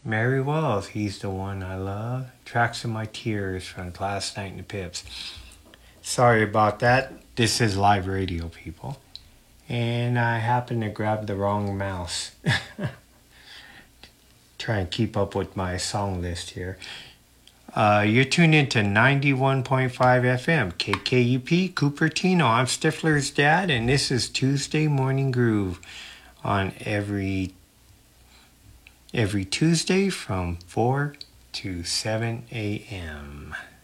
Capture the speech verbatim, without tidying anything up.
Mary Wells, He's the One I Love. Tracks of My Tears from Last Night in the Pips. Sorry about that. This is live radio, people. And I happened to grab the wrong mouse. Try and keep up with my song list here. Uh, you're tuned into ninety-one point five F M, K K U P, Cupertino. I'm Stifler's dad, and this is Tuesday Morning Groove on every every Tuesday from four to seven a.m.